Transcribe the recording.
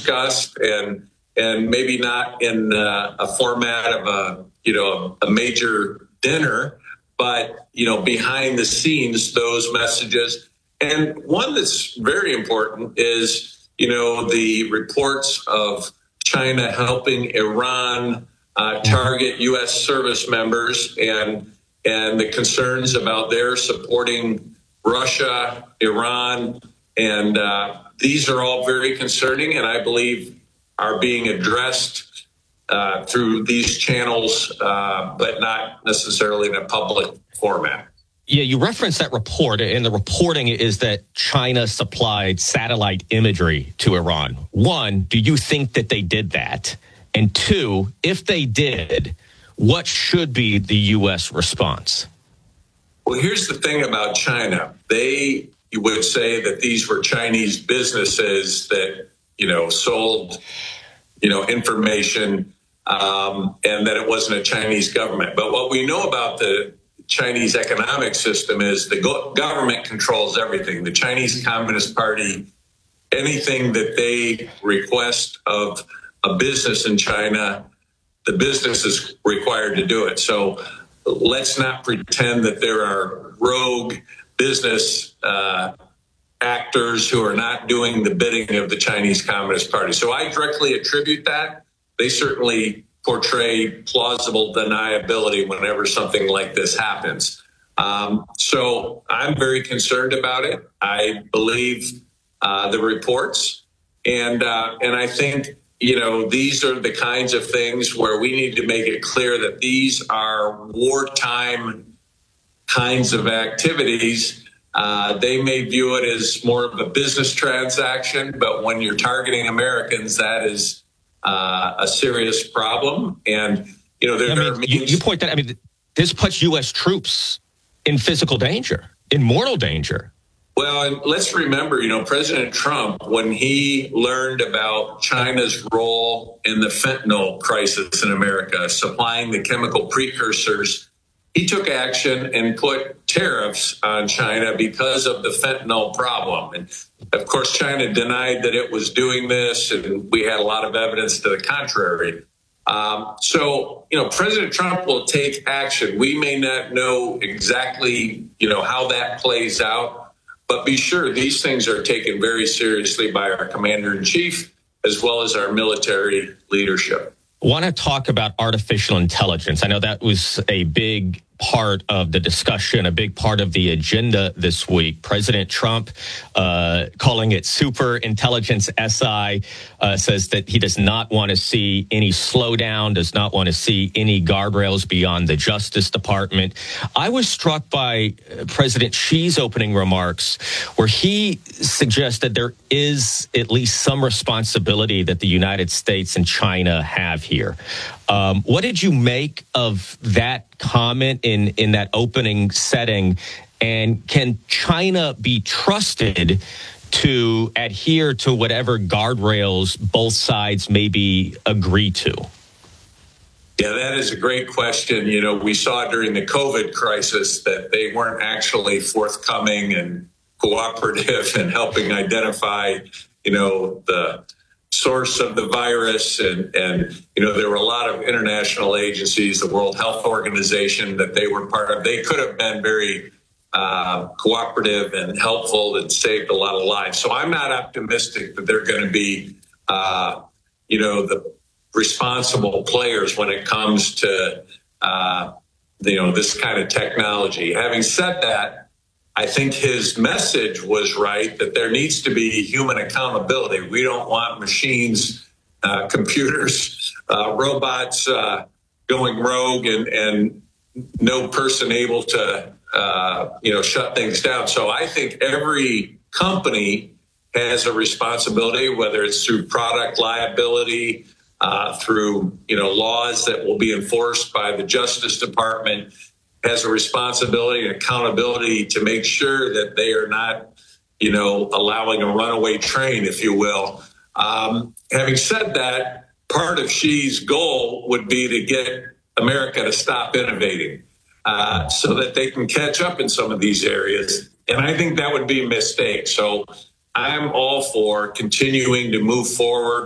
discussed and maybe not in a format of a major dinner, but behind the scenes, those messages. And one that's very important is the reports of China helping Iran target U.S. service members and the concerns about their supporting Russia, Iran, and these are all very concerning, and I believe are being addressed through these channels, but not necessarily in a public format. Yeah, you referenced that report, and the reporting is that China supplied satellite imagery to Iran. One, do you think that they did that? And two, if they did, what should be the U.S. response? Well, here's the thing about China. They would say that these were Chinese businesses that, sold, information, and that it wasn't a Chinese government. But what we know about the Chinese economic system is the government controls everything. The Chinese Communist Party, anything that they request of a business in China, the business is required to do it. So let's not pretend that there are rogue business actors who are not doing the bidding of the Chinese Communist Party. So I directly attribute that. They certainly portray plausible deniability whenever something like this happens. So I'm very concerned about it. I believe the reports, and I think these are the kinds of things where we need to make it clear that these are wartime kinds of activities. They may view it as more of a business transaction, but when you're targeting Americans, that is a serious problem. And, you point that, this puts U.S. troops in physical danger, in mortal danger. Well, and let's remember, President Trump, when he learned about China's role in the fentanyl crisis in America, supplying the chemical precursors, he took action and put tariffs on China because of the fentanyl problem. And of course, China denied that it was doing this, and we had a lot of evidence to the contrary. So President Trump will take action. We may not know exactly, how that plays out. But be sure these things are taken very seriously by our commander in chief, as well as our military leadership. I want to talk about artificial intelligence. I know that was a big part of the discussion, a big part of the agenda this week. President Trump, calling it super intelligence SI, says that he does not want to see any slowdown, does not want to see any guardrails beyond the Justice Department. I was struck by President Xi's opening remarks, where he suggested there is at least some responsibility that the United States and China have here. What did you make of that comment in that opening setting? And can China be trusted to adhere to whatever guardrails both sides maybe agree to? Yeah, that is a great question. We saw during the COVID crisis that they weren't actually forthcoming and cooperative in helping identify, the source of the virus. And there were a lot of international agencies, the World Health Organization, that they were part of. They could have been very cooperative and helpful and saved a lot of lives. So I'm not optimistic that they're going to be, the responsible players when it comes to, this kind of technology. Having said that, I think his message was right, that there needs to be human accountability. We don't want machines, computers, robots going rogue and no person able to, shut things down. So I think every company has a responsibility, whether it's through product liability, through, laws that will be enforced by the Justice Department, has a responsibility and accountability to make sure that they are not, allowing a runaway train, if you will. Having said that, part of Xi's goal would be to get America to stop innovating so that they can catch up in some of these areas. And I think that would be a mistake. So I'm all for continuing to move forward